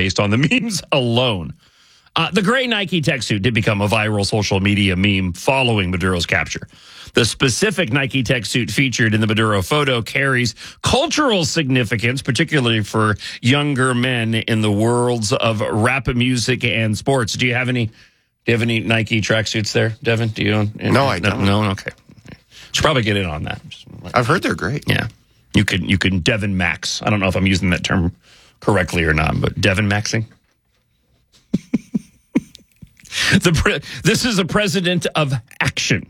based on the memes alone. The gray Nike tech suit did become a viral social media meme following Maduro's capture. The specific Nike tech suit featured in the Maduro photo carries cultural significance, particularly for younger men in the worlds of rap music and sports. Do you have any Nike tracksuits there, Devin? Do you own? No, I don't. No, okay. Should probably get in on that. I've heard they're great. Yeah. You can Devin Max. I don't know if I'm using that term correctly or not, but Devin Maxing. This is a president of action,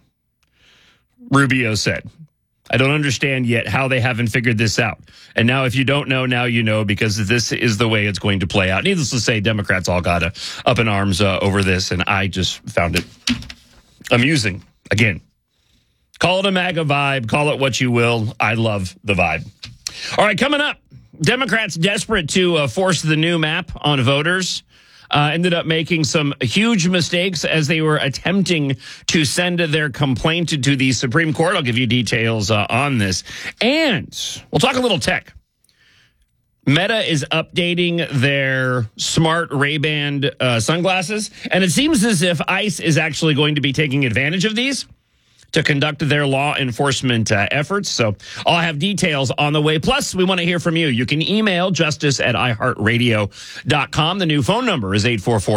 Rubio said. I don't understand yet how they haven't figured this out. And now if you don't know, now you know, because this is the way it's going to play out. Needless to say, Democrats all got up in arms over this, and I just found it amusing. Again, call it a MAGA vibe, call it what you will. I love the vibe. All right, coming up, Democrats desperate to force the new map on voters. Ended up making some huge mistakes as they were attempting to send their complaint to the Supreme Court. I'll give you details on this. And we'll talk a little tech. Meta is updating their smart Ray-Ban sunglasses, and it seems as if ICE is actually going to be taking advantage of these to conduct their law enforcement efforts. So I'll have details on the way. Plus, we want to hear from you. You can email justice@iheartradio.com. The new phone number is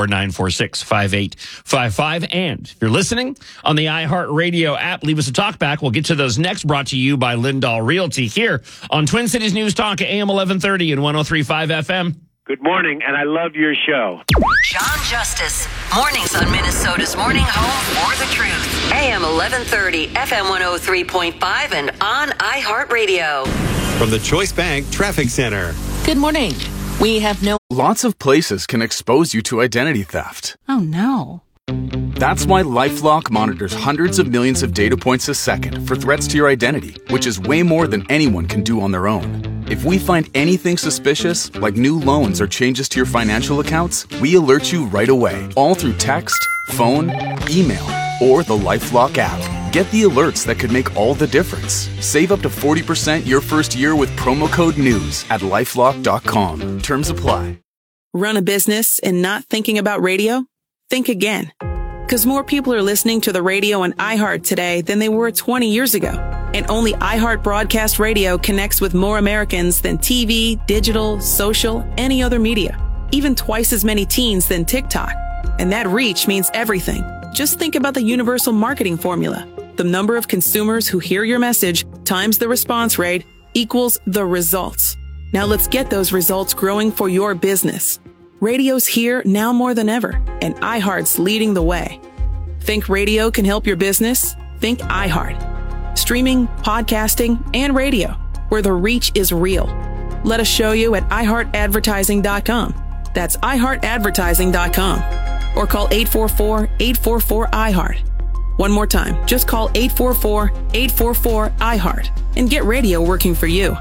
844-946-5855. And if you're listening on the iHeartRadio app, leave us a talk back. We'll get to those next, brought to you by Lindahl Realty here on Twin Cities News Talk at AM 1130 and 103.5 FM. Good morning, and I love your show. John Justice, mornings on Minnesota's Morning Home for the Truth. AM 1130, FM 103.5, and on iHeartRadio. From the Choice Bank Traffic Center. Good morning. We have Lots of places can expose you to identity theft. Oh, no. That's why LifeLock monitors hundreds of millions of data points a second for threats to your identity, which is way more than anyone can do on their own. If we find anything suspicious, like new loans or changes to your financial accounts, we alert you right away, all through text, phone, email, or the LifeLock app. Get the alerts that could make all the difference. Save up to 40% your first year with promo code NEWS at LifeLock.com. Terms apply. Run a business and not thinking about radio? Think again. Because more people are listening to the radio on iHeart today than they were 20 years ago. And only iHeart Broadcast Radio connects with more Americans than TV, digital, social, any other media. Even twice as many teens than TikTok. And that reach means everything. Just think about the universal marketing formula. The number of consumers who hear your message times the response rate equals the results. Now let's get those results growing for your business. Radio's here now more than ever, and iHeart's leading the way. Think radio can help your business? Think iHeart. Streaming, podcasting, and radio, where the reach is real. Let us show you at iHeartAdvertising.com. That's iHeartAdvertising.com. Or call 844-844-iHeart. One more time, just call 844-844-iHeart and get radio working for you.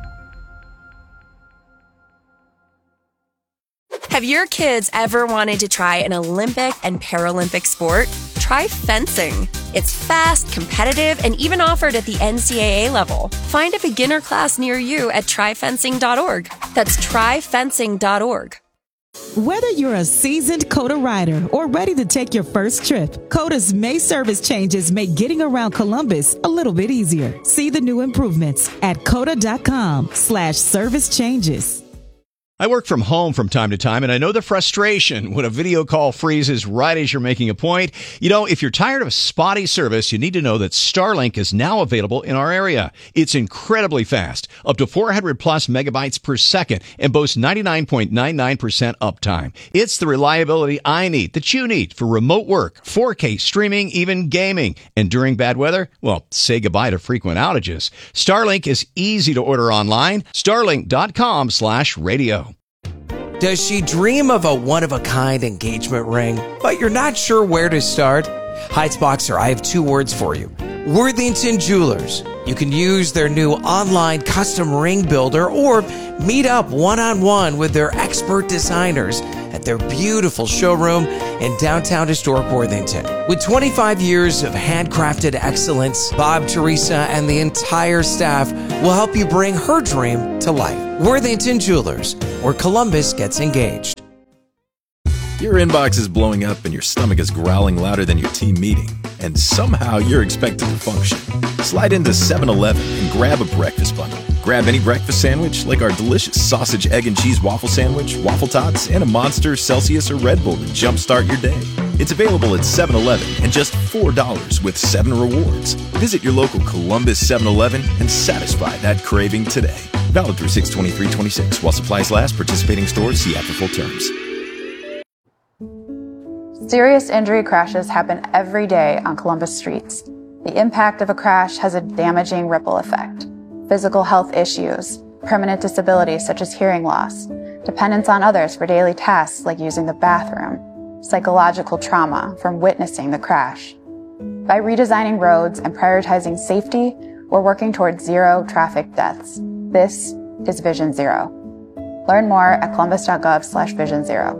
Have your kids ever wanted to try an Olympic and Paralympic sport? Try fencing. It's fast, competitive, and even offered at the NCAA level. Find a beginner class near you at tryfencing.org. That's tryfencing.org. Whether you're a seasoned COTA rider or ready to take your first trip, COTA's May service changes make getting around Columbus a little bit easier. See the new improvements at COTA.com/service changes. I work from home from time to time, and I know the frustration when a video call freezes right as you're making a point. You know, if you're tired of spotty service, you need to know that Starlink is now available in our area. It's incredibly fast, up to 400 plus megabytes per second, and boasts 99.99% uptime. It's the reliability I need, that you need, for remote work, 4K streaming, even gaming. And during bad weather, well, say goodbye to frequent outages. Starlink is easy to order online. Starlink.com/radio. Does she dream of a one-of-a-kind engagement ring, but you're not sure where to start? Heights Boxer, I have two words for you. Worthington Jewelers. You can use their new online custom ring builder or meet up one-on-one with their expert designers at their beautiful showroom in downtown historic Worthington. With 25 years of handcrafted excellence, Bob, Teresa, and the entire staff will help you bring her dream to life. Worthington Jewelers, where Columbus gets engaged. Your inbox is blowing up and your stomach is growling louder than your team meeting, and somehow you're expected to function. Slide into 7-Eleven and grab a breakfast bundle. Grab any breakfast sandwich like our delicious sausage, egg, and cheese waffle sandwich, waffle tots, and a Monster, Celsius, or Red Bull to jumpstart your day. It's available at 7-Eleven and just $4 with 7 rewards. Visit your local Columbus 7-Eleven and satisfy that craving today. Valid through 6/23/26 while supplies last. Participating stores, see app for full terms. Serious injury crashes happen every day on Columbus streets. The impact of a crash has a damaging ripple effect. Physical health issues, permanent disabilities such as hearing loss, dependence on others for daily tasks like using the bathroom, psychological trauma from witnessing the crash. By redesigning roads and prioritizing safety, we're working towards zero traffic deaths. This is Vision Zero. Learn more at columbus.gov/Vision Zero.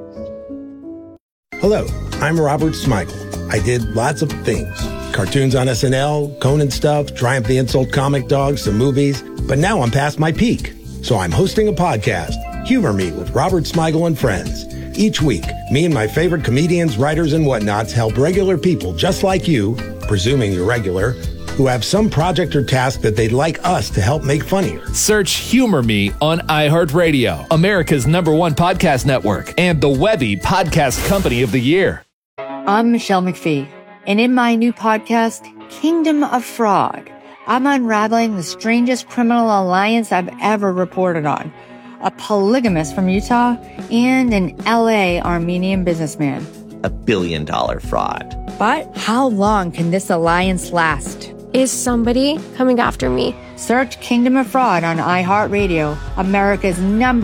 Hello, I'm Robert Smigel. I did lots of things. Cartoons on SNL, Conan stuff, Triumph the Insult Comic Dog, some movies. But now I'm past my peak. So I'm hosting a podcast, Humor Me with Robert Smigel and Friends. Each week, me and my favorite comedians, writers, and whatnots help regular people just like you, presuming you're regular, who have some project or task that they'd like us to help make funnier. Search Humor Me on iHeartRadio, America's #1 podcast network, and the Webby Podcast Company of the Year. I'm Michelle McPhee, and in my new podcast, Kingdom of Fraud, I'm unraveling the strangest criminal alliance I've ever reported on. A polygamist from Utah and an LA Armenian businessman. $1 billion fraud. But how long can this alliance last? Is somebody coming after me? Search Kingdom of Fraud on iHeartRadio, America's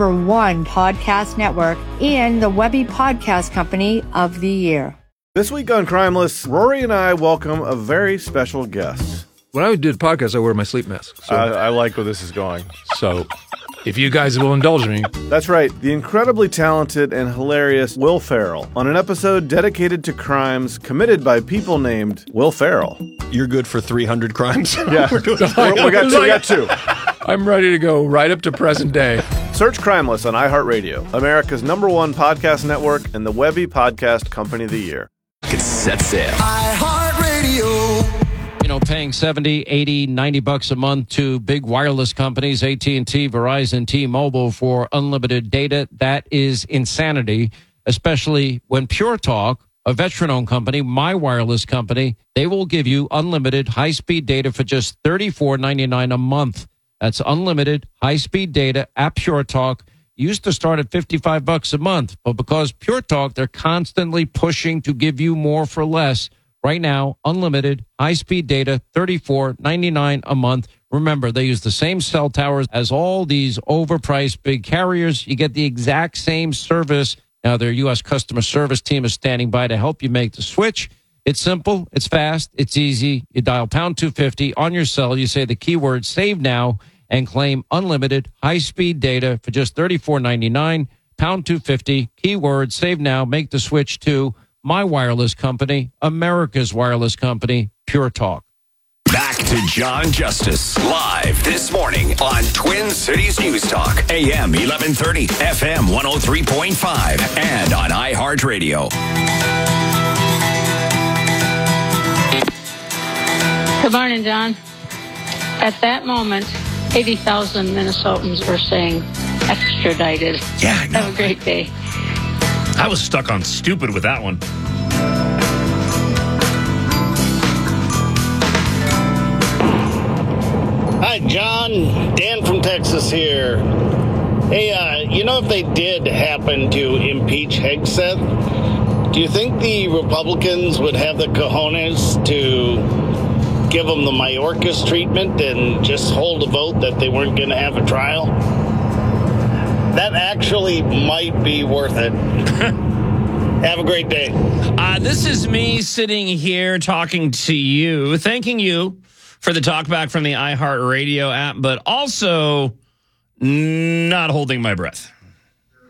#1 podcast network, and the Webby Podcast Company of the Year. This week on Crimeless, Rory and I welcome a very special guest. When I do the podcast, I wear my sleep mask. So. I like where this is going. So, if you guys will indulge me. That's right. The incredibly talented and hilarious Will Ferrell on an episode dedicated to crimes committed by people named Will Ferrell. You're good for 300 crimes? Yeah. we got two. I'm ready to go right up to present day. Search Crimeless on iHeartRadio, America's #1 podcast network, and the Webby Podcast Company of the Year. It's set sail. iHeartRadio. You know, paying $70, $80, $90 a month to big wireless companies, AT&T, Verizon, T-Mobile for unlimited data, that is insanity, especially when Pure Talk, a veteran-owned company, my wireless company, they will give you unlimited high-speed data for just $34.99 a month. That's unlimited high-speed data at Pure Talk. Used to start at $55 a month, but because Pure Talk, they're constantly pushing to give you more for less. Right now, unlimited high-speed data, $34.99 a month. Remember, they use the same cell towers as all these overpriced big carriers. You get the exact same service. Now, their U.S. customer service team is standing by to help you make the switch. It's simple, it's fast, it's easy. You dial pound 250 on your cell. You say the keyword save now and claim unlimited high-speed data for just $34.99. Pound 250, keyword save now. Make the switch to my wireless company, America's wireless company, Pure Talk. Back to John Justice, live this morning on Twin Cities News Talk, AM 1130, FM 103.5, and on iHeartRadio. Good morning, John. At that moment, 80,000 Minnesotans were saying extradited. Yeah, I know. Have a great day. I was stuck on stupid with that one. Hi, John. Dan from Texas here. Hey, you know, if they did happen to impeach Hegseth, do you think the Republicans would have the cojones to give them the Mayorkas treatment and just hold a vote that they weren't going to have a trial? That actually might be worth it. Have a great day. This is me sitting here talking to you, thanking you for the talkback from the iHeartRadio app, but also not holding my breath.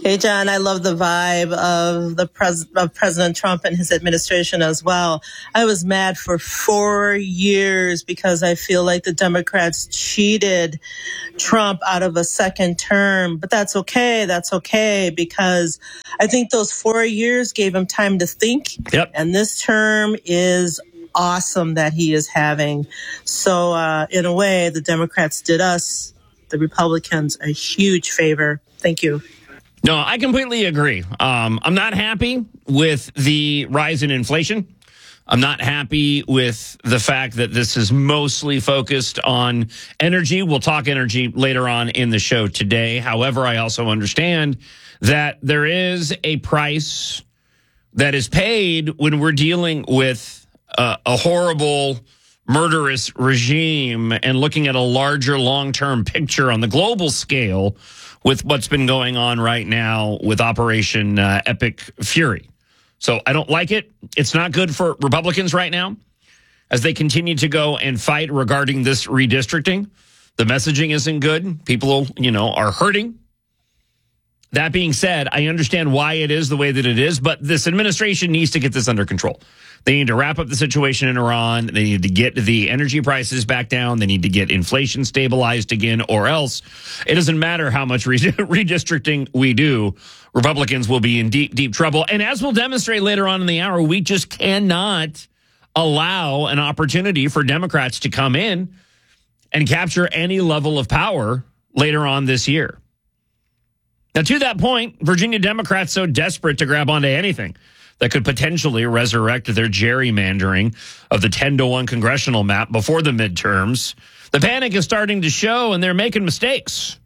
Hey, John, I love the vibe of President Trump and his administration as well. I was mad for 4 years because I feel like the Democrats cheated Trump out of a second term. But that's okay. That's okay, because I think those 4 years gave him time to think. Yep. And this term is awesome that he is having. So in a way, the Democrats did us, the Republicans, a huge favor. Thank you. No, I completely agree. I'm not happy with the rise in inflation. I'm not happy with the fact that this is mostly focused on energy. We'll talk energy later on in the show today. However, I also understand that there is a price that is paid when we're dealing with a horrible, murderous regime and looking at a larger long-term picture on the global scale with what's been going on right now with Operation Epic Fury. So I don't like it. It's not good for Republicans right now as they continue to go and fight regarding this redistricting. The messaging isn't good. People, are hurting. That being said, I understand why it is the way that it is, but this administration needs to get this under control. They need to wrap up the situation in Iran. They need to get the energy prices back down. They need to get inflation stabilized again, or else it doesn't matter how much redistricting we do. Republicans will be in deep, deep trouble. And as we'll demonstrate later on in the hour, we just cannot allow an opportunity for Democrats to come in and capture any level of power later on this year. Now, to that point, Virginia Democrats so desperate to grab onto anything that could potentially resurrect their gerrymandering of the 10-1 congressional map before the midterms. The panic is starting to show, and they're making mistakes.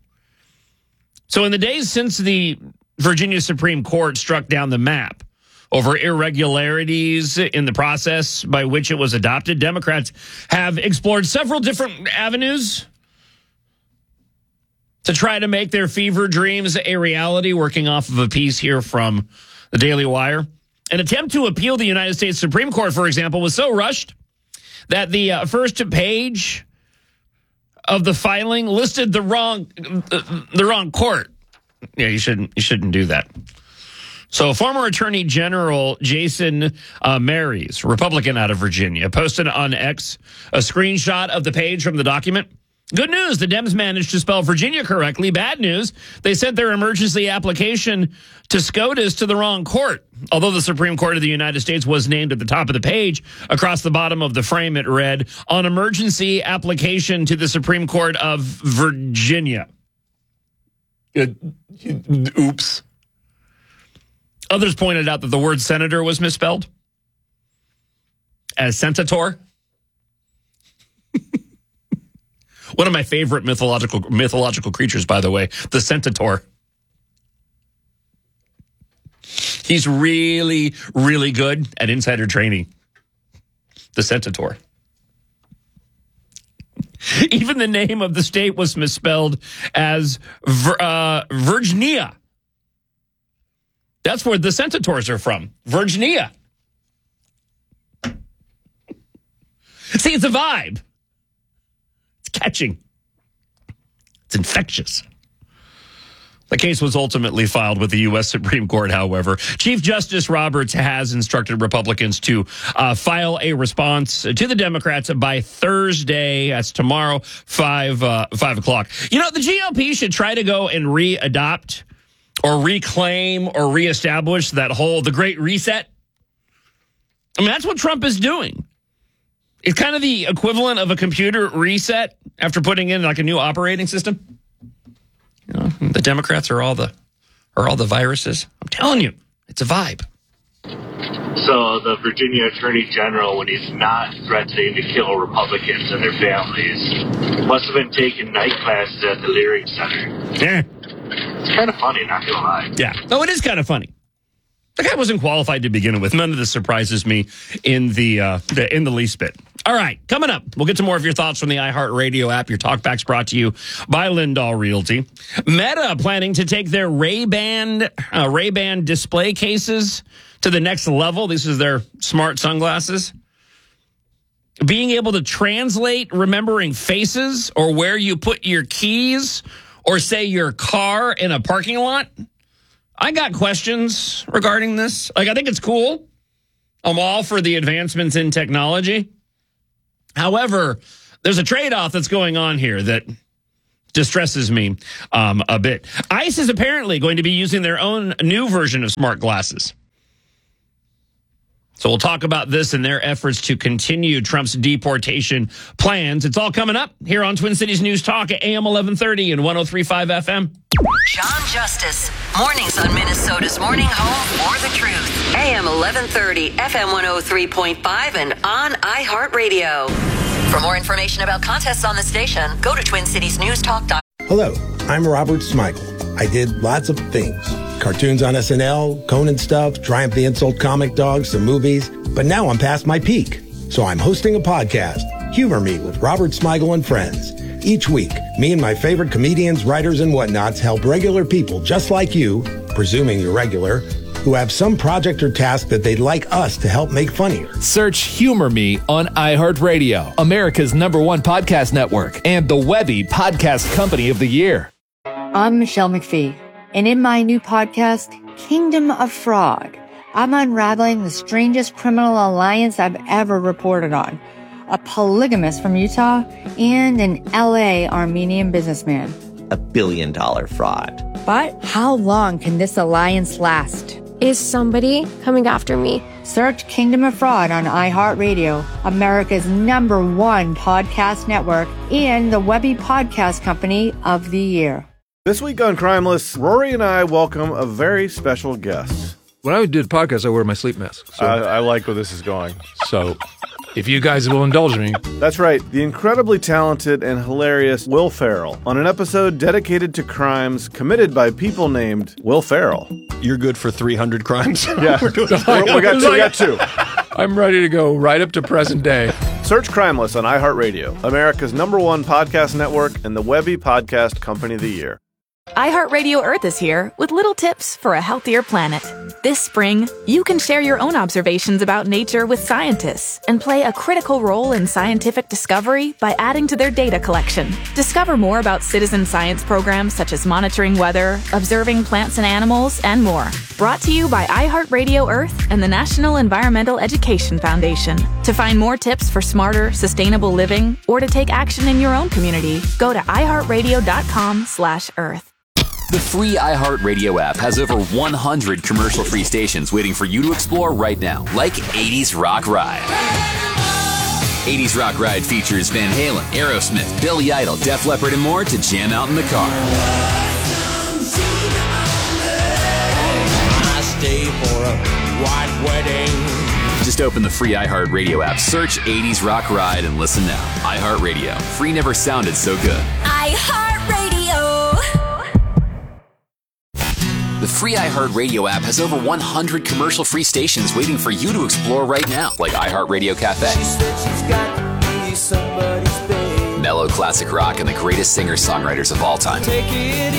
So in the days since the Virginia Supreme Court struck down the map over irregularities in the process by which it was adopted, Democrats have explored several different avenues to try to make their fever dreams a reality, working off of a piece here from the Daily Wire. An attempt to appeal the United States Supreme Court, for example, was so rushed that the first page of the filing listed the wrong court. Yeah, you shouldn't do that. So former Attorney General Jason Maries, Republican out of Virginia, posted on X a screenshot of the page from the document. Good news, the Dems managed to spell Virginia correctly. Bad news, they sent their emergency application to SCOTUS to the wrong court. Although the Supreme Court of the United States was named at the top of the page, across the bottom of the frame it read, on emergency application to the Supreme Court of Virginia. Oops. Others pointed out that the word senator was misspelled as centaur. One of my favorite mythological creatures, by the way, the centaur. He's really, really good at insider trading. The centaur. Even the name of the state was misspelled as Virginia. That's where the centaurs are from. Virginia. See, it's a vibe. It's catching. It's infectious. The case was ultimately filed with the U.S. Supreme Court, however. Chief Justice Roberts has instructed Republicans to file a response to the Democrats by Thursday. That's tomorrow, 5 o'clock. You know, the GOP should try to go and re-adopt or reclaim or reestablish the Great Reset. I mean, that's what Trump is doing. It's kind of the equivalent of a computer reset after putting in like a new operating system. You know, the Democrats are all the viruses. I'm telling you, it's a vibe. So the Virginia Attorney General, when he's not threatening to kill Republicans and their families, must have been taking night classes at the Leering Center. Yeah. It's kind of funny, not gonna lie. Yeah. No, it is kind of funny. The guy wasn't qualified to begin with. None of this surprises me in the least bit. All right, coming up, we'll get to more of your thoughts from the iHeartRadio app. Your talkbacks brought to you by Lindahl Realty. Meta planning to take their Ray-Ban display cases to the next level. This is their smart sunglasses. Being able to translate remembering faces or where you put your keys or say your car in a parking lot. I got questions regarding this. Like, I think it's cool. I'm all for the advancements in technology. However, there's a trade-off that's going on here that distresses me a bit. ICE is apparently going to be using their own new version of smart glasses. So we'll talk about this and their efforts to continue Trump's deportation plans. It's all coming up here on Twin Cities News Talk at AM 1130 and 103.5 FM. John Justice. Mornings on Minnesota's Morning Home for the Truth. AM 1130, FM 103.5, and on iHeartRadio. For more information about contests on the station, go to TwinCitiesNewsTalk.com. Hello, I'm Robert Smigel. I did lots of things. Cartoons on SNL, Conan stuff, Triumph the Insult comic dogs, some movies. But now I'm past my peak. So I'm hosting a podcast, Humor Me with Robert Smigel and Friends. Each week, me and my favorite comedians, writers, and whatnots help regular people just like you, presuming you're regular, who have some project or task that they'd like us to help make funnier. Search Humor Me on iHeartRadio, America's #1 podcast network, and the Webby Podcast Company of the Year. I'm Michelle McPhee, and in my new podcast, Kingdom of Frog, I'm unraveling the strangest criminal alliance I've ever reported on. A polygamist from Utah and an LA Armenian businessman. $1 billion fraud. But how long can this alliance last? Is somebody coming after me? Search Kingdom of Fraud on iHeartRadio, America's #1 podcast network, and the Webby Podcast Company of the Year. This week on Crimeless, Rory and I welcome a very special guest. When I did podcasts, I wear my sleep mask. So. I like where this is going. So, if you guys will indulge me. That's right, the incredibly talented and hilarious Will Ferrell on an episode dedicated to crimes committed by people named Will Ferrell. You're good for 300 crimes? Yeah, we got two. I'm ready to go right up to present day. Search Crimeless on iHeartRadio, America's #1 podcast network, and the Webby Podcast Company of the Year. iHeartRadio Earth is here with little tips for a healthier planet. This spring, you can share your own observations about nature with scientists and play a critical role in scientific discovery by adding to their data collection. Discover more about citizen science programs such as monitoring weather, observing plants and animals, and more. Brought to you by iHeartRadio Earth and the National Environmental Education Foundation. To find more tips for smarter, sustainable living or to take action in your own community, go to iHeartRadio.com/Earth. The free iHeartRadio app has over 100 commercial-free stations waiting for you to explore right now, like 80s Rock Ride. 80s Rock Ride features Van Halen, Aerosmith, Billy Idol, Def Leppard, and more to jam out in the car. I stay for a white wedding. Just open the free iHeartRadio app, search 80s Rock Ride, and listen now. iHeartRadio. Free never sounded so good. iHeartRadio. The free iHeartRadio app has over 100 commercial-free stations waiting for you to explore right now, like iHeartRadio Cafe, mellow classic rock, and the greatest singers-songwriters of all time. Take it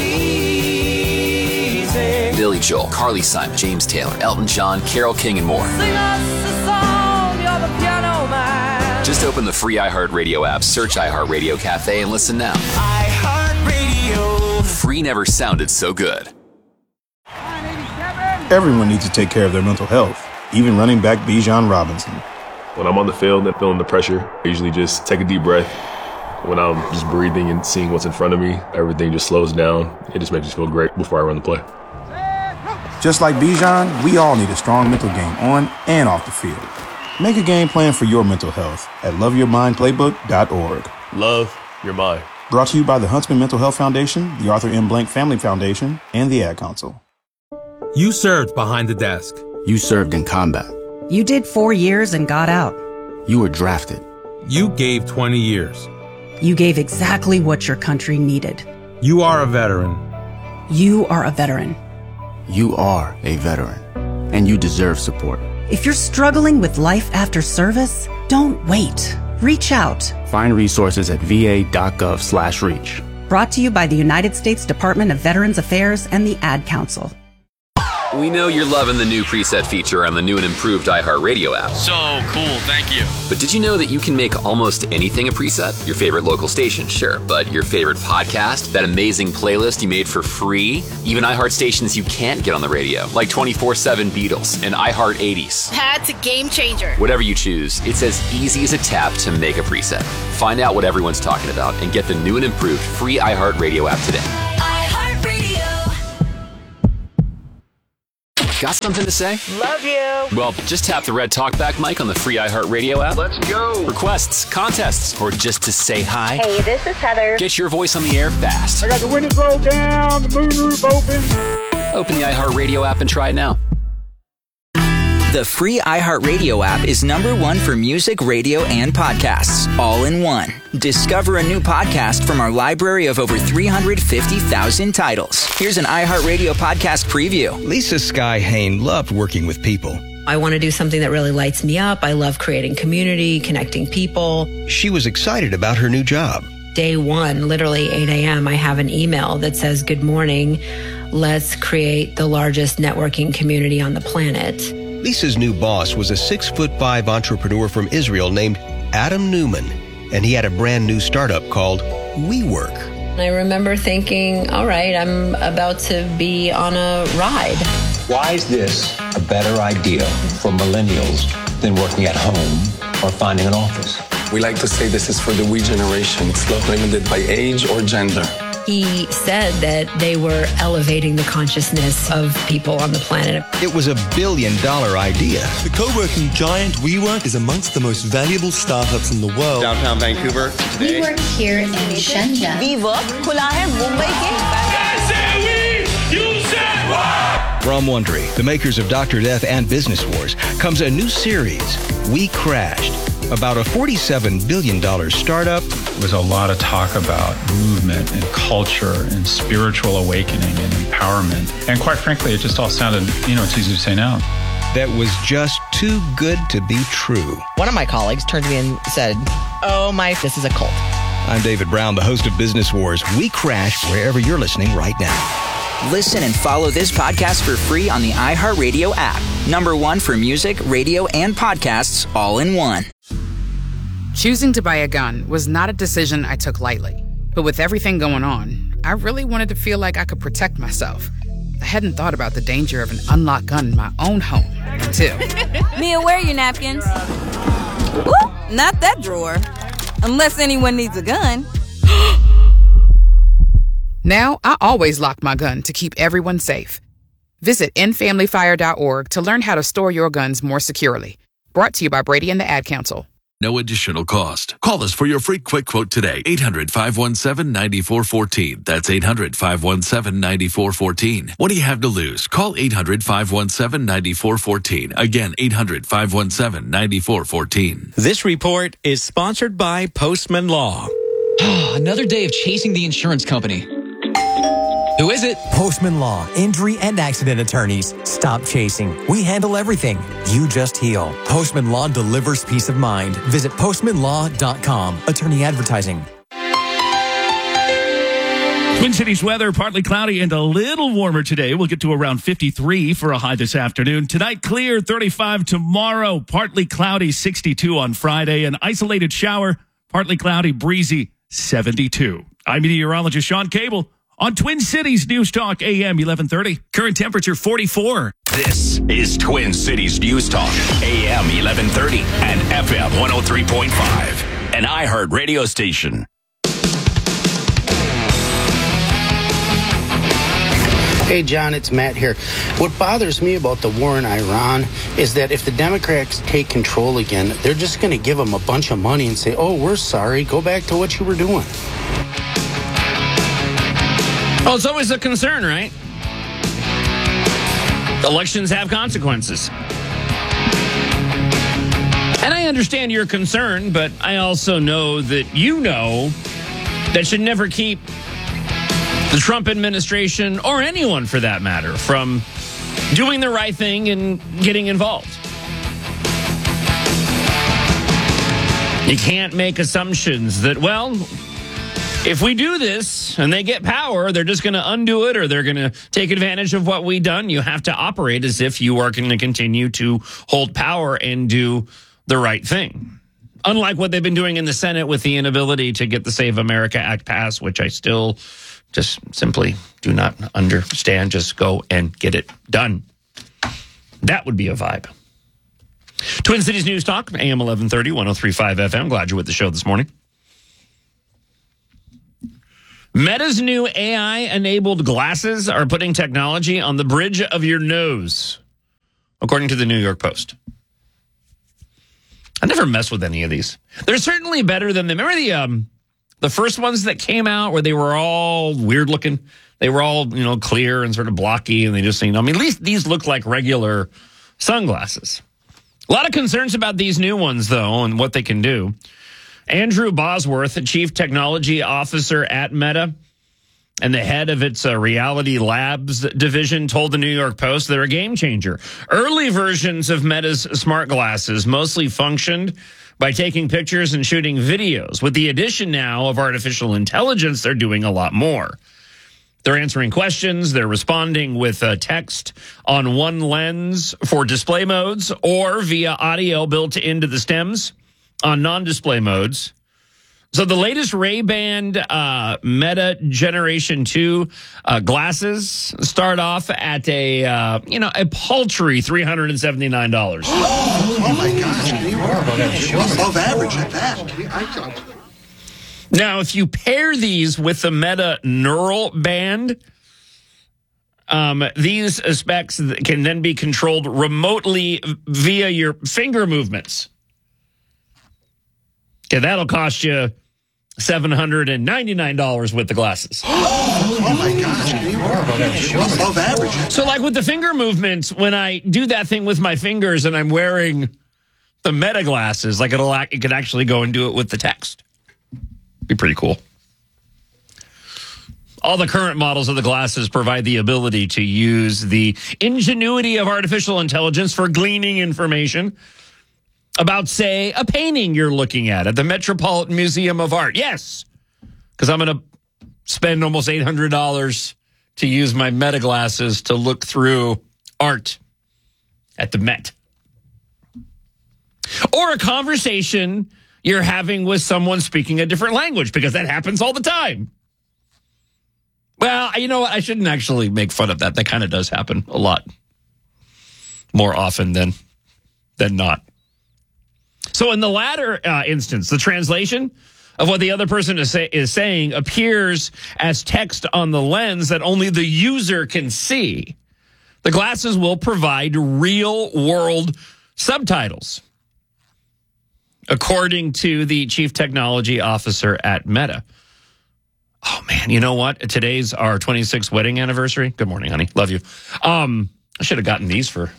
easy. Billy Joel, Carly Simon, James Taylor, Elton John, Carole King, and more. Sing us a song, you're the piano man. Just open the free iHeartRadio app, search iHeartRadio Cafe, and listen now. iHeartRadio. Free never sounded so good. Everyone needs to take care of their mental health, even running back Bijan Robinson. When I'm on the field and feeling the pressure, I usually just take a deep breath. When I'm just breathing and seeing what's in front of me, everything just slows down. It just makes me feel great before I run the play. Just like Bijan, we all need a strong mental game on and off the field. Make a game plan for your mental health at loveyourmindplaybook.org. Love your mind. Brought to you by the Huntsman Mental Health Foundation, the Arthur M. Blank Family Foundation, and the Ad Council. You served behind the desk. You served in combat. You did 4 years and got out. You were drafted. You gave 20 years. You gave exactly what your country needed. You are a veteran. You are a veteran. You are a veteran. And you deserve support. If you're struggling with life after service, don't wait. Reach out. Find resources at va.gov/reach. Brought to you by the United States Department of Veterans Affairs and the Ad Council. We know you're loving the new preset feature on the new and improved iHeartRadio app. So cool, thank you. But did you know that you can make almost anything a preset? Your favorite local station, sure, but your favorite podcast, that amazing playlist you made for free, even iHeart stations you can't get on the radio, like 24/7 Beatles and iHeart 80s. That's a game changer. Whatever you choose, it's as easy as a tap to make a preset. Find out what everyone's talking about and get the new and improved free iHeartRadio app today. Got something to say? Love you. Well, just tap the red talkback mic on the free iHeartRadio app. Let's go. Requests, contests, or just to say hi. Hey, this is Heather. Get your voice on the air fast. I got the windows rolled down, the moonroof open. Open the iHeartRadio app and try it now. The free iHeartRadio app is #1 for music, radio, and podcasts, all in one. Discover a new podcast from our library of over 350,000 titles. Here's an iHeartRadio podcast preview. Lisa Skye Hain loved working with people. I want to do something that really lights me up. I love creating community, connecting people. She was excited about her new job. Day one, literally 8 a.m., I have an email that says, "Good morning. Let's create the largest networking community on the planet." Lisa's new boss was a 6'5" entrepreneur from Israel named Adam Newman, and he had a brand new startup called WeWork. I remember thinking, all right, I'm about to be on a ride. Why is this a better idea for millennials than working at home or finding an office? We like to say this is for the we generation. It's not limited by age or gender. He said that they were elevating the consciousness of people on the planet. It was $1 billion idea. The co-working giant WeWork is amongst the most valuable startups in the world. Downtown Vancouver today. We work here in Shenzhen. WeWork खुला है मुंबई के. From Wondery, the makers of Dr. Death and Business Wars, comes a new series, We Crashed, about a $47 billion startup. There was a lot of talk about movement and culture and spiritual awakening and empowerment. And quite frankly, it just all sounded, it's easy to say no. That was just too good to be true. One of my colleagues turned to me and said, this is a cult. I'm David Brown, the host of Business Wars. We Crash wherever you're listening right now. Listen and follow this podcast for free on the iHeartRadio app. #1 for music, radio, and podcasts, all in one. Choosing to buy a gun was not a decision I took lightly. But with everything going on, I really wanted to feel like I could protect myself. I hadn't thought about the danger of an unlocked gun in my own home until... Mia, where are your napkins? Ooh, not that drawer. Unless anyone needs a gun. Now, I always lock my gun to keep everyone safe. Visit endfamilyfire.org to learn how to store your guns more securely. Brought to you by Brady and the Ad Council. No additional cost. Call us for your free quick quote today. 800-517-9414. That's 800-517-9414. What do you have to lose? Call 800-517-9414. Again, 800-517-9414. This report is sponsored by Postman Law. Another day of chasing the insurance company. Who is it? Postman Law, injury and accident attorneys. Stop chasing. We handle everything. You just heal. Postman Law delivers peace of mind. Visit postmanlaw.com. Attorney advertising. Twin Cities weather, partly cloudy and a little warmer today. We'll get to around 53 for a high this afternoon. Tonight, clear, 35 tomorrow. Partly cloudy, 62 on Friday. An isolated shower, partly cloudy, breezy, 72. I'm meteorologist Sean Cable on Twin Cities News Talk AM 1130. Current temperature 44. This is Twin Cities News Talk AM 1130 and FM 103.5, an iHeart radio station. Hey, John, it's Matt here. What bothers me about the war in Iran is that if the Democrats take control again, they're just going to give them a bunch of money and say, oh, we're sorry, go back to what you were doing. Well, it's always a concern, right? Elections have consequences. And I understand your concern, but I also know that that should never keep the Trump administration, or anyone for that matter, from doing the right thing and getting involved. You can't make assumptions that, If we do this and they get power, they're just going to undo it or they're going to take advantage of what we've done. You have to operate as if you are going to continue to hold power and do the right thing. Unlike what they've been doing in the Senate with the inability to get the Save America Act passed, which I still just simply do not understand. Just go and get it done. That would be a vibe. Twin Cities News Talk, AM 1130, 103.5 FM. Glad you're with the show this morning. Meta's new AI-enabled glasses are putting technology on the bridge of your nose, according to the New York Post. I never mess with any of these. They're certainly better than them. Remember the first ones that came out where they were all weird looking? They were all, clear and sort of blocky, and they just, at least these look like regular sunglasses. A lot of concerns about these new ones, though, and what they can do. Andrew Bosworth, the chief technology officer at Meta and the head of its Reality Labs division, told the New York Post they're a game changer. Early versions of Meta's smart glasses mostly functioned by taking pictures and shooting videos. With the addition now of artificial intelligence, they're doing a lot more. They're answering questions. They're responding with text on one lens for display modes or via audio built into the stems on non-display modes. So the latest Ray-Ban Meta Generation 2 glasses start off at a paltry $379. Oh my gosh! You're above average at that. Now, if you pair these with the Meta Neural Band, these specs can then be controlled remotely via your finger movements. Okay, that'll cost you $799 with the glasses. Oh my gosh! You're above average. So, like with the finger movements, when I do that thing with my fingers and I'm wearing the Meta glasses, like it could actually go and do it with the text. Be pretty cool. All the current models of the glasses provide the ability to use the ingenuity of artificial intelligence for gleaning information about, say, a painting you're looking at the Metropolitan Museum of Art. Yes, because I'm going to spend almost $800 to use my Meta glasses to look through art at the Met. Or a conversation you're having with someone speaking a different language, because that happens all the time. Well, you know what? I shouldn't actually make fun of that. That kind of does happen a lot more often than not. So in the latter instance, the translation of what the other person is saying appears as text on the lens that only the user can see. The glasses will provide real-world subtitles, according to the chief technology officer at Meta. Oh, man, you know what? Today's our 26th wedding anniversary. Good morning, honey. Love you. I should have gotten these for...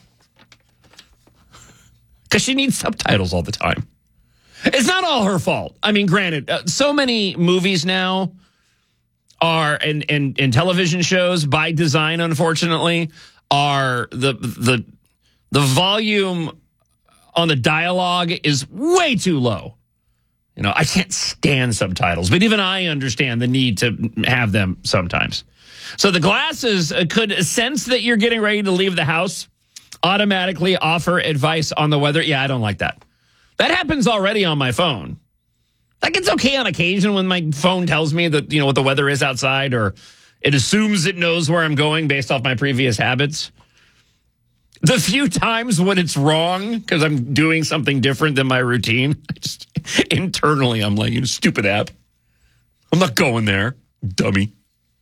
because she needs subtitles all the time. It's not all her fault. I mean, granted, so many movies now are, and television shows by design, unfortunately, are the volume on the dialogue is way too low. I can't stand subtitles, but even I understand the need to have them sometimes. So the glasses could sense that you're getting ready to leave the house, automatically offer advice on the weather. Yeah, I don't like that. That happens already on my phone. Like, it's okay on occasion when my phone tells me that, what the weather is outside, or it assumes it knows where I'm going based off my previous habits. The few times when it's wrong because I'm doing something different than my routine, internally I'm like, stupid app. I'm not going there, dummy.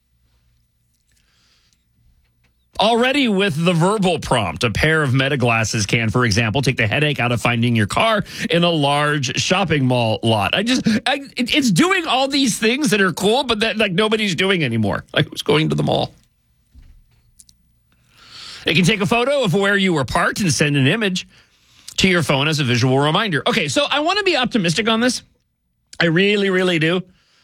Already with the verbal prompt, a pair of Meta glasses can, for example, take the headache out of finding your car in a large shopping mall lot. It's doing all these things that are cool, but that nobody's doing anymore. Like, who's going to the mall? It can take a photo of where you were parked and send an image to your phone as a visual reminder. Okay, so I want to be optimistic on this. I really, really do.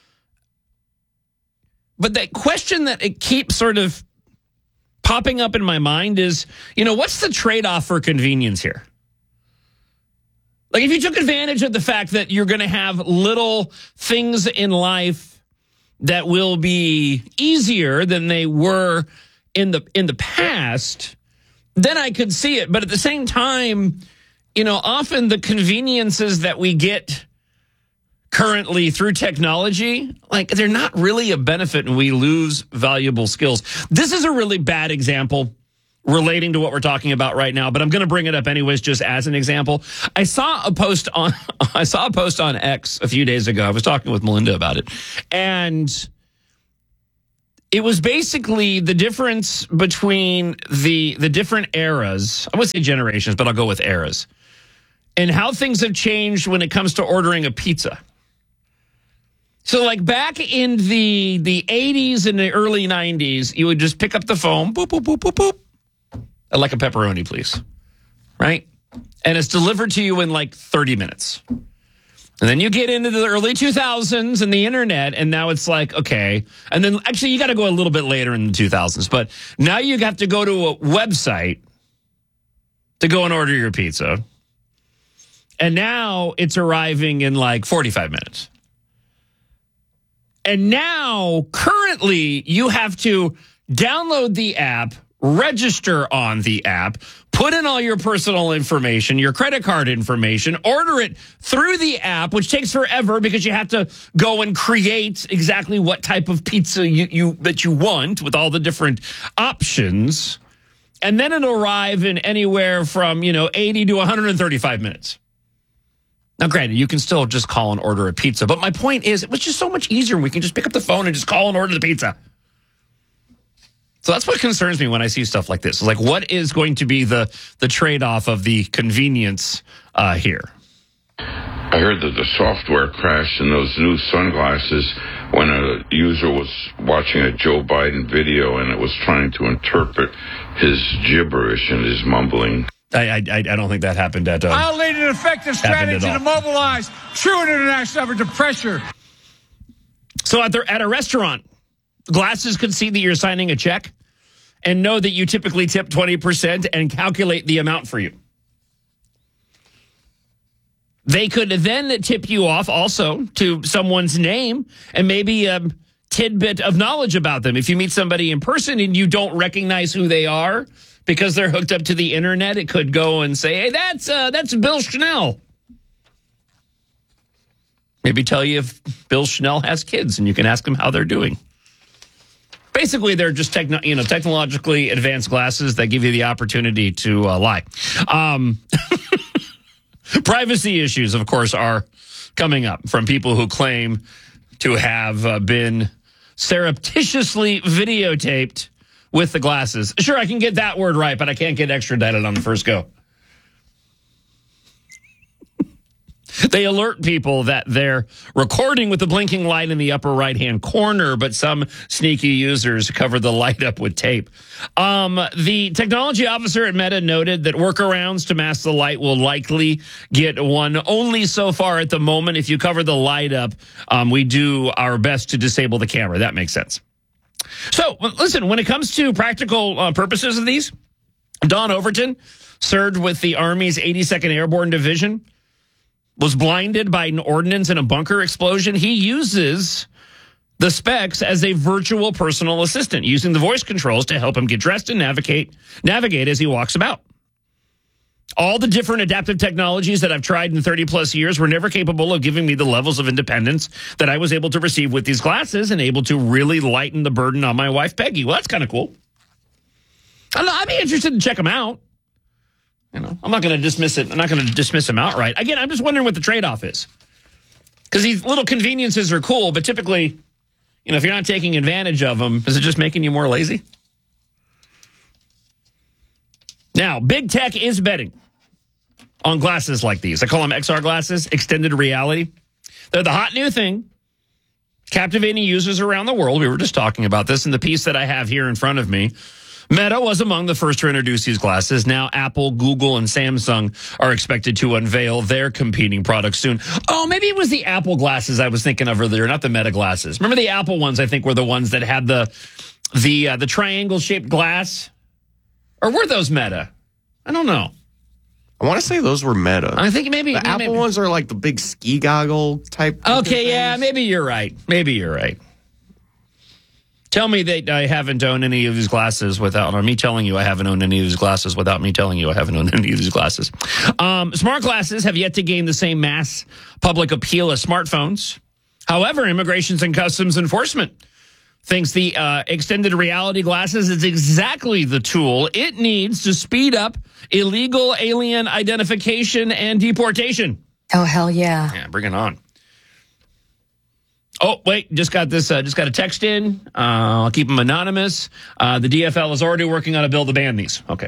But that question that it keeps sort of popping up in my mind is, what's the trade-off for convenience here? Like, if you took advantage of the fact that you're going to have little things in life that will be easier than they were in the past, then I could see it. But at the same time, often the conveniences that we get currently through technology, they're not really a benefit, and we lose valuable skills. This is a really bad example relating to what we're talking about right now, but I'm going to bring it up anyways, just as an example. I saw a post on X a few days ago. I was talking with Melinda about it, and it was basically the difference between the different eras. I would say generations, but I'll go with eras, and how things have changed when it comes to ordering a pizza. So back in the 80s and the early 90s, you would just pick up the phone, boop, boop, boop, boop, boop. I'd like a pepperoni, please. Right? And it's delivered to you in 30 minutes. And then you get into the early 2000s and the internet, and now it's okay. And then actually you got to go a little bit later in the 2000s, but now you have to go to a website to go and order your pizza. And now it's arriving in 45 minutes. And now, currently, you have to download the app, register on the app, put in all your personal information, your credit card information, order it through the app, which takes forever because you have to go and create exactly what type of pizza that you want with all the different options. And then it'll arrive in anywhere from, 80 to 135 minutes. Now, granted, you can still just call and order a pizza, but my point is it was just so much easier when we can just pick up the phone and just call and order the pizza. So that's what concerns me when I see stuff like this. What is going to be the trade-off of the convenience here? I heard that the software crashed in those new sunglasses when a user was watching a Joe Biden video and it was trying to interpret his gibberish and his mumbling. I don't think that happened at I'll lead an effective strategy to mobilize true international effort to pressure. So at a restaurant, glasses could see that you're signing a check and know that you typically tip 20% and calculate the amount for you. They could then tip you off also to someone's name and maybe a tidbit of knowledge about them. If you meet somebody in person and you don't recognize who they are because they're hooked up to the internet, it could go and say, hey, that's Bill Schnell. Maybe tell you if Bill Schnell has kids and you can ask them how they're doing. Basically, they're just technologically advanced glasses that give you the opportunity to lie. Privacy issues, of course, are coming up from people who claim to have been surreptitiously videotaped with the glasses. Sure, I can get that word right, but I can't get extradited on the first go. They alert people that they're recording with the blinking light in the upper right-hand corner, but some sneaky users cover the light up with tape. The technology officer at Meta noted that workarounds to mask the light will likely get one only so far at the moment. If you cover the light up, we do our best to disable the camera. That makes sense. So, listen, when it comes to practical purposes of these, Don Overton served with the Army's 82nd Airborne Division, was blinded by an ordnance in a bunker explosion. He uses the specs as a virtual personal assistant, using the voice controls to help him get dressed and navigate as he walks about. All the different adaptive technologies that I've tried in 30 plus years were never capable of giving me the levels of independence that I was able to receive with these glasses and able to really lighten the burden on my wife, Peggy. Well, that's kind of cool. I'd be interested to check them out. I'm not going to dismiss it. I'm not going to dismiss them outright. Again, I'm just wondering what the trade-off is. Because these little conveniences are cool, but typically, if you're not taking advantage of them, is it just making you more lazy? Now, big tech is betting on glasses like these. I call them XR glasses, extended reality. They're the hot new thing, captivating users around the world. We were just talking about this in the piece that I have here in front of me. Meta was among the first to introduce these glasses. Now Apple, Google, and Samsung are expected to unveil their competing products soon. Oh, maybe it was the Apple glasses I was thinking of earlier, not the Meta glasses. Remember the Apple ones, I think, were the ones that had the triangle-shaped glass? Or were those Meta? I don't know. I want to say those were Meta. I think maybe the Apple ones are like the big ski goggle type. Okay, yeah, maybe you're right. Tell me that I haven't owned any of these glasses without, or me telling you I haven't owned any of these glasses without me telling you I haven't owned any of these glasses. Smart glasses have yet to gain the same mass public appeal as smartphones. However, Immigration and Customs Enforcement thinks the extended reality glasses is exactly the tool it needs to speed up illegal alien identification and deportation. Oh, hell yeah. Yeah, bring it on. Oh, wait, just got a text in. I'll keep them anonymous. The DFL is already working on a bill to ban these. Okay.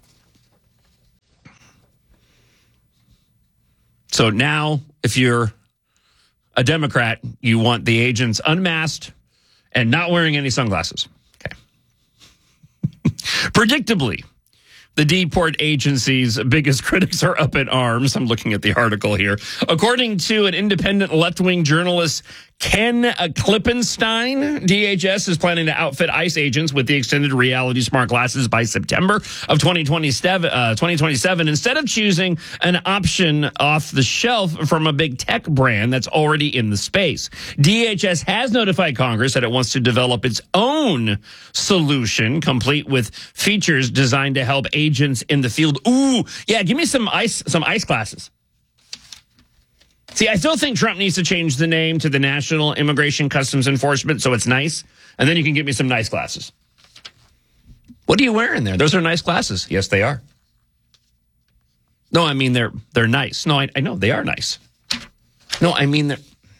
So now, if you're a Democrat, you want the agents unmasked and not wearing any sunglasses. Okay. Predictably, the deport agency's biggest critics are up in arms. I'm looking at the article here. According to an independent left-wing journalist, Ken Klippenstein, DHS is planning to outfit ICE agents with the extended reality smart glasses by September of 2027, instead of choosing an option off the shelf from a big tech brand that's already in the space. DHS has notified Congress that it wants to develop its own solution, complete with features designed to help agents in the field. Ooh, yeah, give me some ICE glasses. See, I still think Trump needs to change the name to the National Immigration Customs Enforcement so it's nice, and then you can get me some nice glasses. What are you wearing there? Those are nice glasses. Yes, they are. No, I mean they're nice. No, I know they are nice. No, I mean they're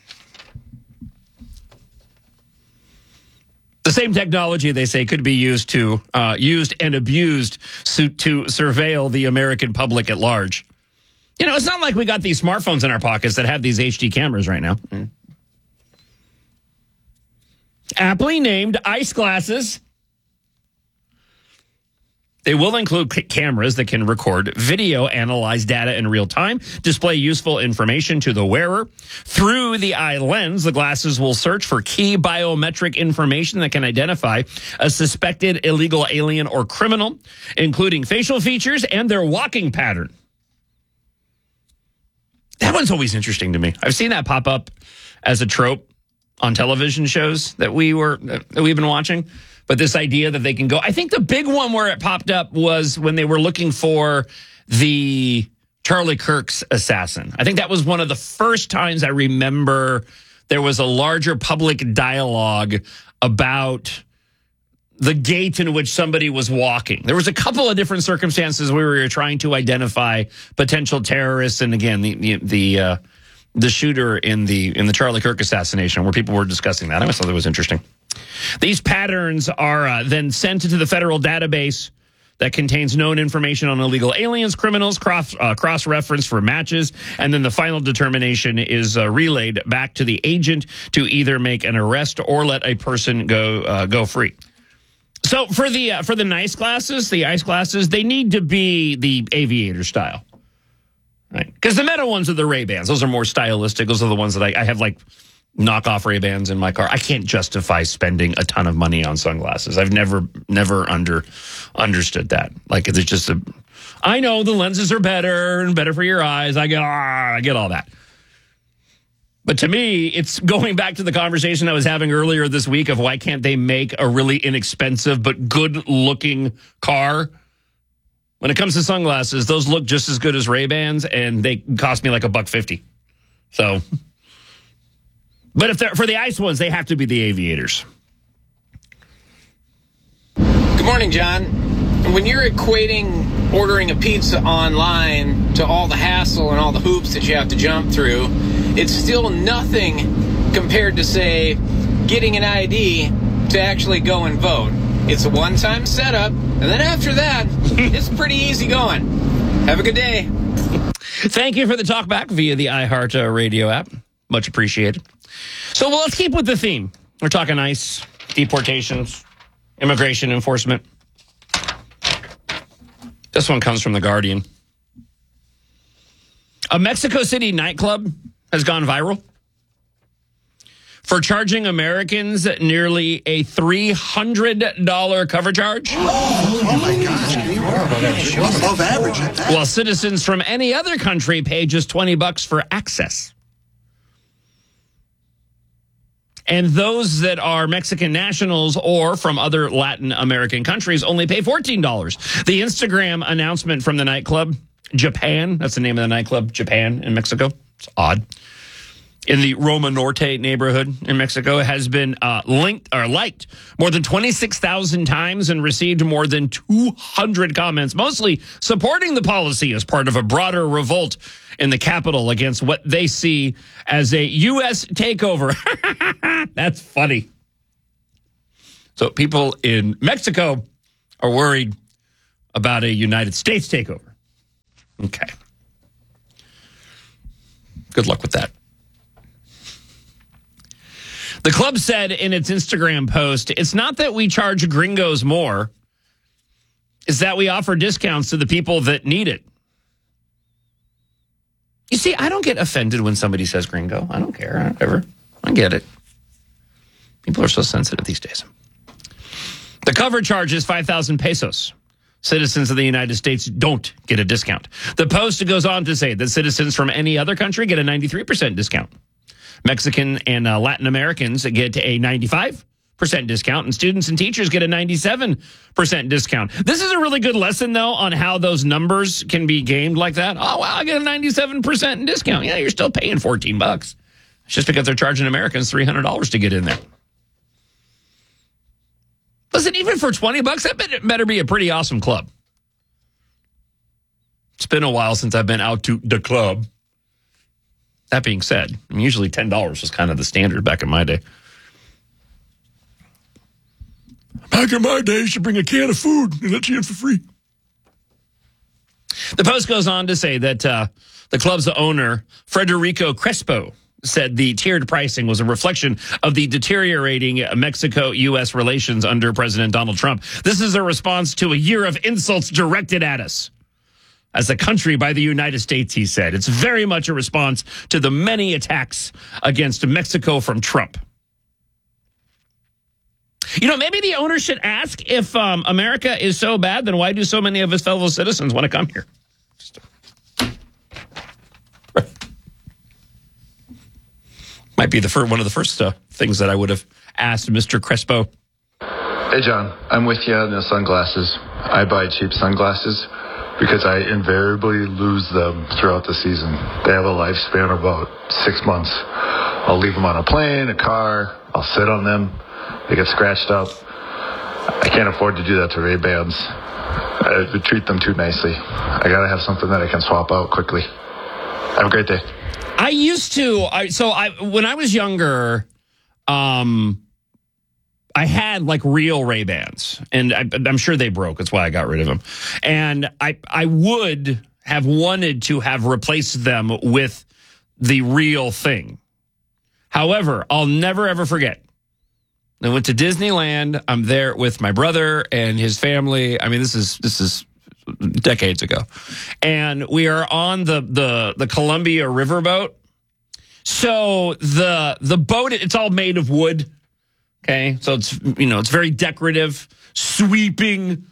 the same technology, they say, could be used and abused to surveil the American public at large. You know, it's not like we got these smartphones in our pockets that have these HD cameras right now. Aptly named ICE glasses. They will include cameras that can record video, analyze data in real time, display useful information to the wearer. Through the eye lens, the glasses will search for key biometric information that can identify a suspected illegal alien or criminal, including facial features and their walking pattern. That one's always interesting to me. I've seen that pop up as a trope on television shows that we've been watching. But this idea that they can go, I think the big one where it popped up was when they were looking for the Charlie Kirk's assassin. I think that was one of the first times I remember there was a larger public dialogue about the gait in which somebody was walking. There was a couple of different circumstances where we were trying to identify potential terrorists, and again, the shooter in the Charlie Kirk assassination, where people were discussing that. I thought that was interesting. These patterns are then sent to the federal database that contains known information on illegal aliens, criminals, cross-reference for matches, and then the final determination is relayed back to the agent to either make an arrest or let a person go free. So for the nice glasses, the ICE glasses, they need to be the aviator style, right? Because the Meta ones are the Ray-Bans. Those are more stylistic. Those are the ones that I have like knockoff Ray-Bans in my car. I can't justify spending a ton of money on sunglasses. I've never understood that. Like it's just I know the lenses are better and better for your eyes. I get all that. But to me, it's going back to the conversation I was having earlier this week of why can't they make a really inexpensive but good-looking car? When it comes to sunglasses, those look just as good as Ray-Bans, and they cost me like $150. So, but if they're for the ICE ones, they have to be the aviators. Good morning, John. When you're equating ordering a pizza online to all the hassle and all the hoops that you have to jump through, it's still nothing compared to, say, getting an ID to actually go and vote. It's a one-time setup, and then after that, it's pretty easy going. Have a good day. Thank you for the talk back via the iHeart Radio app. Much appreciated. So let's keep with the theme. We're talking ICE, deportations, immigration enforcement. This one comes from The Guardian. A Mexico City nightclub has gone viral for charging Americans nearly a $300 cover charge. Oh my gosh. Above average at that. While citizens from any other country pay just $20 for access. And those that are Mexican nationals or from other Latin American countries only pay $14. The Instagram announcement from the nightclub, Japan, that's the name of the nightclub, Japan in Mexico. It's odd. In the Roma Norte neighborhood in Mexico, has been liked more than 26,000 times and received more than 200 comments, mostly supporting the policy as part of a broader revolt in the capital against what they see as a U.S. takeover. That's funny. So people in Mexico are worried about a United States takeover. Okay. Good luck with that. The club said in its Instagram post, it's not that we charge gringos more, it's that we offer discounts to the people that need it. You see, I don't get offended when somebody says gringo. I don't care. Whatever. I get it. People are so sensitive these days. The cover charge is 5,000 pesos. Citizens of the United States don't get a discount. The post goes on to say that citizens from any other country get a 93% discount. Mexican and Latin Americans get a 95% discount, and students and teachers get a 97% discount. This is a really good lesson, though, on how those numbers can be gamed like that. Oh, wow, I get a 97% discount. Yeah, you're still paying $14. It's just because they're charging Americans $300 to get in there. Listen, even for $20, that better be a pretty awesome club. It's been a while since I've been out to the club. That being said, usually $10 was kind of the standard back in my day. Back in my day, you should bring a can of food and let you in for free. The post goes on to say that the club's owner, Federico Crespo, said the tiered pricing was a reflection of the deteriorating Mexico-U.S. relations under President Donald Trump. This is a response to a year of insults directed at us as a country by the United States, he said. It's very much a response to the many attacks against Mexico from Trump. You know, maybe the owner should ask if America is so bad, then why do so many of his fellow citizens want to come here? Might be one of the first things that I would have asked Mr. Crespo. Hey, John, I'm with you on the sunglasses. I buy cheap sunglasses because I invariably lose them throughout the season. They have a lifespan of about 6 months. I'll leave them on a plane, a car. I'll sit on them. They get scratched up. I can't afford to do that to Ray-Bans. I treat them too nicely. I got to have something that I can swap out quickly. Have a great day. I used to, when I was younger, I had like real Ray-Bans, and I'm sure they broke. That's why I got rid of them. And I would have wanted to have replaced them with the real thing. However, I'll never, ever forget. I went to Disneyland. I'm there with my brother and his family. I mean, this is decades ago. And we are on the Columbia Riverboat. So the boat, it's all made of wood. Okay. So it's very decorative, sweeping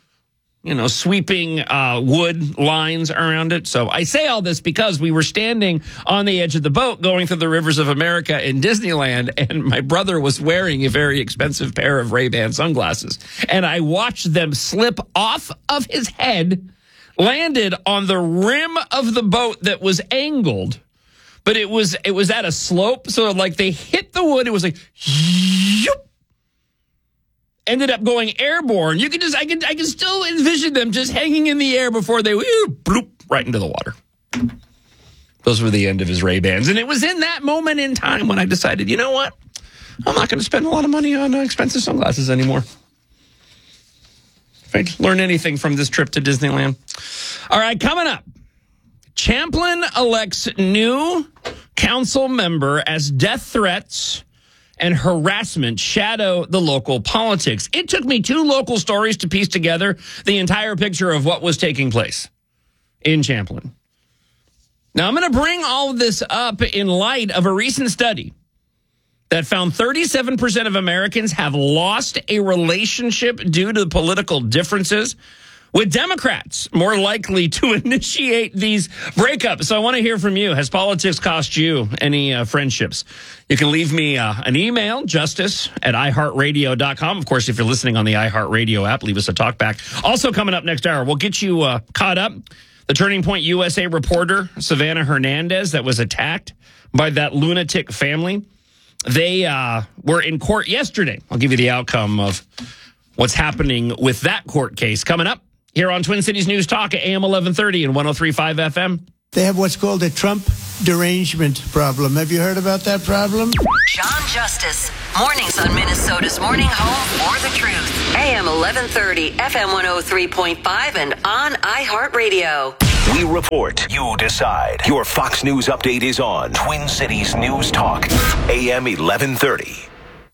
wood lines around it. So I say all this because we were standing on the edge of the boat going through the rivers of America in Disneyland, and my brother was wearing a very expensive pair of Ray-Ban sunglasses. And I watched them slip off of his head, landed on the rim of the boat that was angled, but it was at a slope. So like they hit the wood. It was like, yoop. Ended up going airborne. I can still envision them just hanging in the air before they bloop right into the water. Those were the end of his Ray-Bans. And it was in that moment in time when I decided, you know what? I'm not going to spend a lot of money on expensive sunglasses anymore. If I learn anything from this trip to Disneyland. All right, coming up. Champlin elects new council member as death threats and harassment shadow the local politics. It took me 2 local stories to piece together the entire picture of what was taking place in Champlin. Now, I'm going to bring all of this up in light of a recent study that found 37% of Americans have lost a relationship due to political differences, with Democrats more likely to initiate these breakups. So I want to hear from you. Has politics cost you any friendships? You can leave me an email, justice@iheartradio.com. Of course, if you're listening on the iHeartRadio app, leave us a talk back. Also coming up next hour, we'll get you caught up. The Turning Point USA reporter, Savannah Hernandez, that was attacked by that lunatic family. They were in court yesterday. I'll give you the outcome of what's happening with that court case coming up here on Twin Cities News Talk at AM 1130 and 103.5 FM. They have what's called a Trump derangement problem. Have you heard about that problem? John Justice. Mornings on Minnesota's Morning Home for the Truth. AM 1130, FM 103.5, and on iHeartRadio. We report, you decide. Your Fox News update is on Twin Cities News Talk, AM 1130.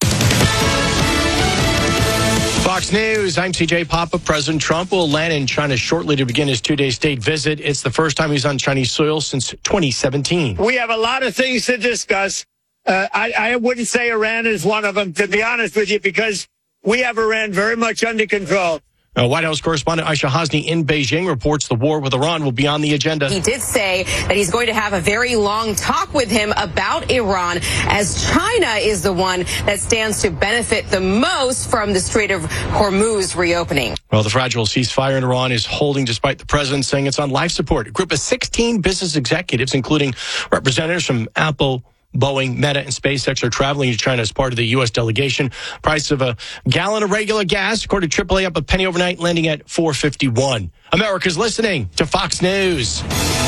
Fox News, I'm TJ Papa. President Trump will land in China shortly to begin his two-day state visit. It's the first time he's on Chinese soil since 2017. We have a lot of things to discuss. I wouldn't say Iran is one of them, to be honest with you, because we have Iran very much under control. White House correspondent Aisha Hasni in Beijing reports the war with Iran will be on the agenda. He did say that he's going to have a very long talk with him about Iran, as China is the one that stands to benefit the most from the Strait of Hormuz reopening. Well, the fragile ceasefire in Iran is holding despite the president saying it's on life support. A group of 16 business executives, including representatives from Apple, Boeing, Meta, and SpaceX are traveling to China as part of the U.S. delegation. Price of a gallon of regular gas, according to AAA, up a penny overnight, landing at $4.51. America's listening to Fox News.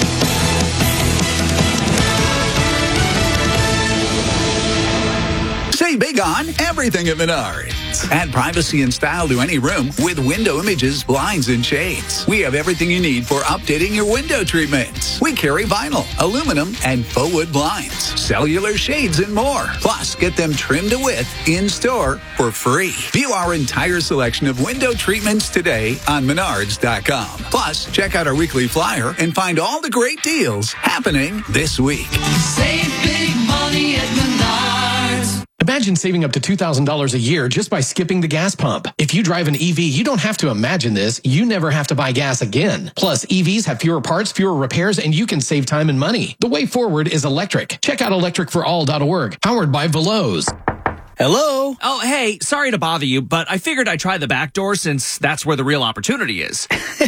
Say big on everything at Menards. Add privacy and style to any room with window images, blinds, and shades. We have everything you need for updating your window treatments. We carry vinyl, aluminum, and faux wood blinds, cellular shades, and more. Plus, get them trimmed to width in-store for free. View our entire selection of window treatments today on Menards.com. Plus, check out our weekly flyer and find all the great deals happening this week. Save big money at Menards. Imagine saving up to $2,000 a year just by skipping the gas pump. If you drive an EV, you don't have to imagine this. You never have to buy gas again. Plus, EVs have fewer parts, fewer repairs, and you can save time and money. The way forward is electric. Check out electricforall.org, powered by Veloz. Hello? Oh, hey, sorry to bother you, but I figured I'd try the back door since that's where the real opportunity is.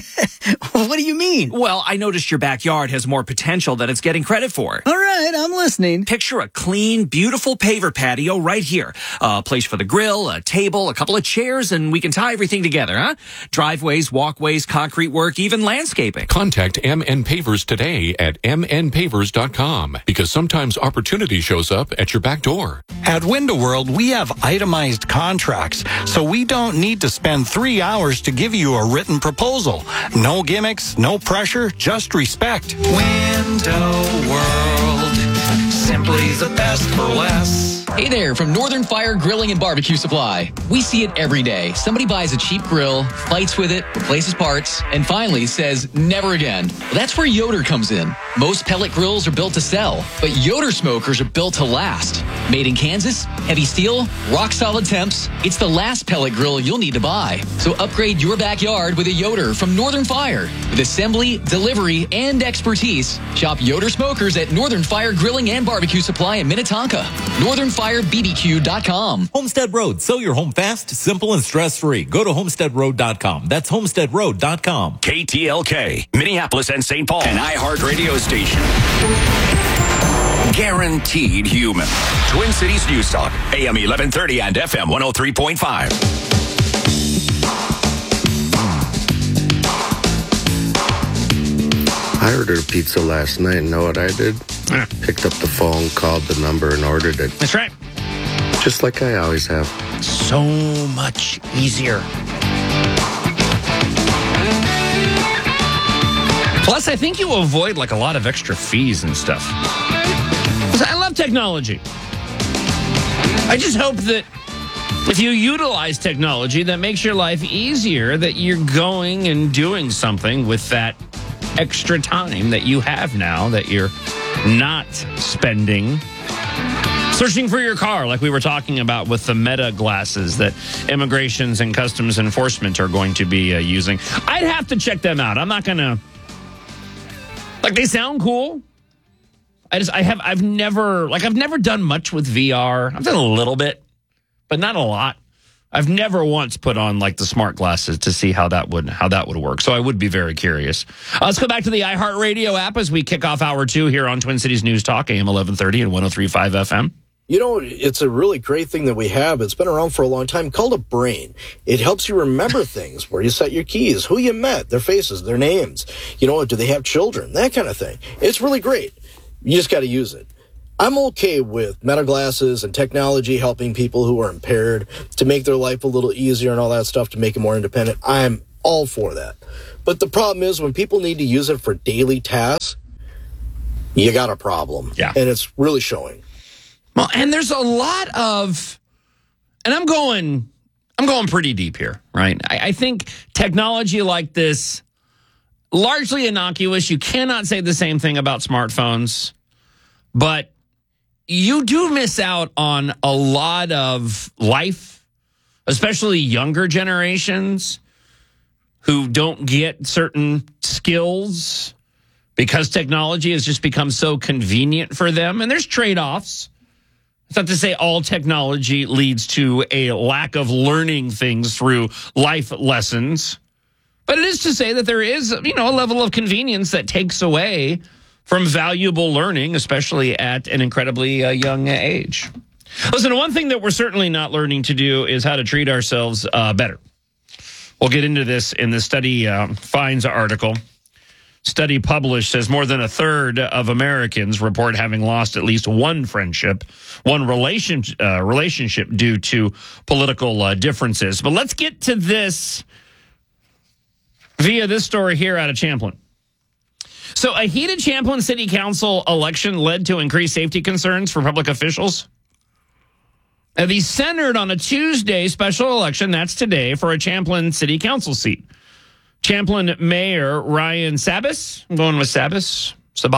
What do you mean? Well, I noticed your backyard has more potential than it's getting credit for. All right, I'm listening. Picture a clean, beautiful paver patio right here. A place for the grill, a table, a couple of chairs, and we can tie everything together, huh? Driveways, walkways, concrete work, even landscaping. Contact MN Pavers today at mnpavers.com, because sometimes opportunity shows up at your back door. At Window World, we have itemized contracts, so we don't need to spend 3 hours to give you a written proposal. No gimmicks, no pressure, just respect. Window World, simply the best for less. Hey there, from Northern Fire Grilling and Barbecue Supply. We see it every day. Somebody buys a cheap grill, fights with it, replaces parts, and finally says, never again. Well, that's where Yoder comes in. Most pellet grills are built to sell, but Yoder smokers are built to last. Made in Kansas, heavy steel, rock solid temps. It's the last pellet grill you'll need to buy. So upgrade your backyard with a Yoder from Northern Fire. With assembly, delivery, and expertise, shop Yoder smokers at Northern Fire Grilling and Barbecue Supply in Minnetonka. NorthernFireBBQ.com. Homestead Road. Sell your home fast, simple, and stress-free. Go to HomesteadRoad.com. That's HomesteadRoad.com. KTLK, Minneapolis and St. Paul, an iHeart radio station. Guaranteed human. Twin Cities News Talk, AM 1130 and FM 103.5. I ordered a pizza last night, and know what I did? Picked up the phone, called the number, and ordered it. That's right. Just like I always have. So much easier. Plus, I think you avoid like a lot of extra fees and stuff. I love technology. I just hope that if you utilize technology that makes your life easier, that you're going and doing something with that extra time that you have now that you're not spending Searching for your car, like we were talking about with the Meta glasses that immigrations and customs enforcement are going to be using. I'd have to check them out. I'm not going to... Like, they sound cool. I've never done much with VR. I've done a little bit, but not a lot. I've never once put on like the smart glasses to see how that would work. So I would be very curious. Let's go back to the iHeartRadio app as we kick off hour 2 here on Twin Cities News Talk, AM 1130 and 103.5 FM. You know, it's a really great thing that we have. It's been around for a long time, called a brain. It helps you remember things, where you set your keys, who you met, their faces, their names. You know, do they have children? That kind of thing. It's really great. You just got to use it. I'm okay with Meta glasses and technology helping people who are impaired to make their life a little easier and all that stuff to make them more independent. I'm all for that. But the problem is when people need to use it for daily tasks, you got a problem. Yeah. And it's really showing. Well, and there's a lot of, and I'm going pretty deep here, right? I think technology like this, largely innocuous. You cannot say the same thing about smartphones, but you do miss out on a lot of life, especially younger generations who don't get certain skills because technology has just become so convenient for them. And there's trade-offs. It's not to say all technology leads to a lack of learning things through life lessons, but it is to say that there is, a level of convenience that takes away from valuable learning, especially at an incredibly young age. Listen, one thing that we're certainly not learning to do is how to treat ourselves better. We'll get into this in the Study Finds article. Study published says more than a third of Americans report having lost at least one friendship, one relationship due to political differences. But let's get to this via this story here out of Champlin. So a heated Champlin City Council election led to increased safety concerns for public officials. And these centered on a Tuesday special election, that's today, for a Champlin City Council seat. Champlin Mayor Ryan Sabas, I'm going with Sabas,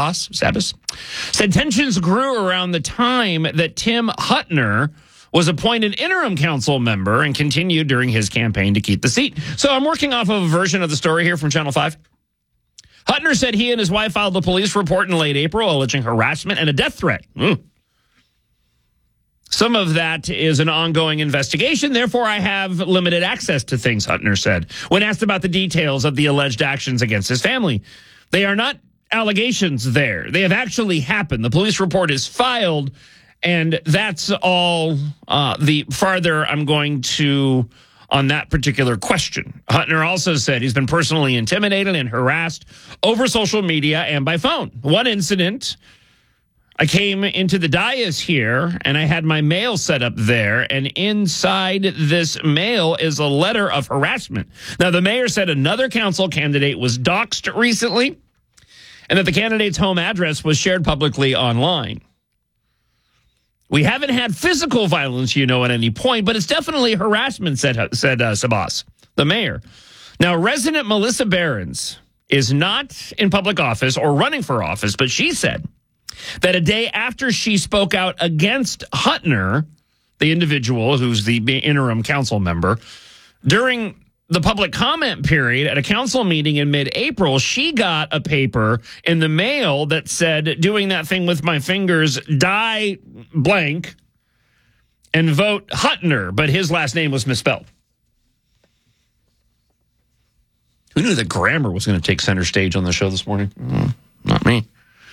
said tensions grew around the time that Tim Huttner was appointed interim council member and continued during his campaign to keep the seat. So I'm working off of a version of the story here from Channel 5. Huttner said he and his wife filed a police report in late April alleging harassment and a death threat. Some of that is an ongoing investigation. Therefore, I have limited access to things, Huttner said, when asked about the details of the alleged actions against his family. They are not allegations there. They have actually happened. The police report is filed, and that's all the farther I'm going to on that particular question. Huttner also said he's been personally intimidated and harassed over social media and by phone. One incident, I came into the dais here and I had my mail set up there, and inside this mail is a letter of harassment. Now, the mayor said another council candidate was doxxed recently and that the candidate's home address was shared publicly online. We haven't had physical violence, at any point, but it's definitely harassment, said Sabas, the mayor. Now, resident Melissa Behrens is not in public office or running for office, but she said that a day after she spoke out against Huttner, the individual who's the interim council member, during the public comment period at a council meeting in mid-April, she got a paper in the mail that said, doing that thing with my fingers, die blank and vote Huttner, but his last name was misspelled. Who knew that grammar was going to take center stage on the show this morning? Not me.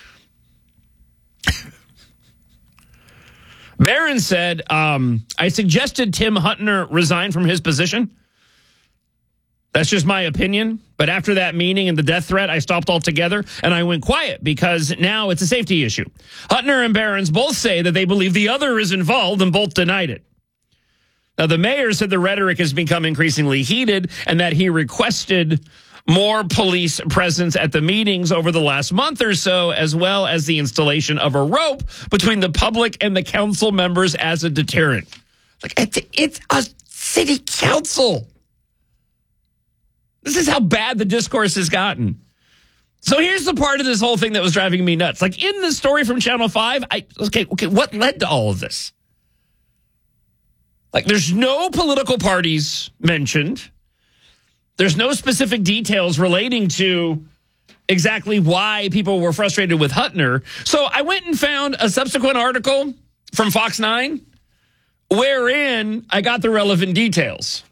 Barron said, I suggested Tim Huttner resign from his position. That's just my opinion. But after that meeting and the death threat, I stopped altogether and I went quiet because now it's a safety issue. Huttner and Behrens both say that they believe the other is involved and both denied it. Now, the mayor said the rhetoric has become increasingly heated and that he requested more police presence at the meetings over the last month or so, as well as the installation of a rope between the public and the council members as a deterrent. Like, it's a city council. This is how bad the discourse has gotten. So here's the part of this whole thing that was driving me nuts. Like in the story from Channel 5, okay, what led to all of this? Like there's no political parties mentioned. There's no specific details relating to exactly why people were frustrated with Huttner. So I went and found a subsequent article from Fox 9 wherein I got the relevant details.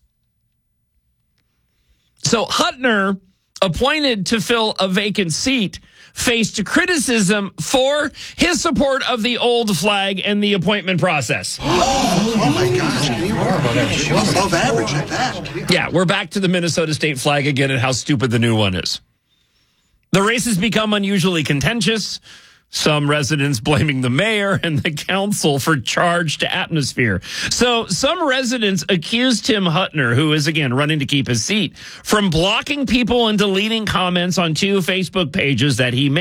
So Huttner, appointed to fill a vacant seat, faced criticism for his support of the old flag and the appointment process. Oh my gosh, you are above average at that. Yeah, we're back to the Minnesota state flag again and how stupid the new one is. The race has become unusually contentious. Some residents blaming the mayor and the council for charged atmosphere. So some residents accused Tim Huttner, who is, again, running to keep his seat, from blocking people and deleting comments on 2 Facebook pages that he made.